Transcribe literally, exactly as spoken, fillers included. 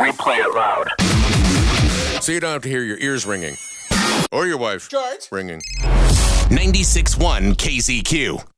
we play it loud. So you don't have to hear your ears ringing. Or your wife George? ringing. ninety-six point one K Z Q.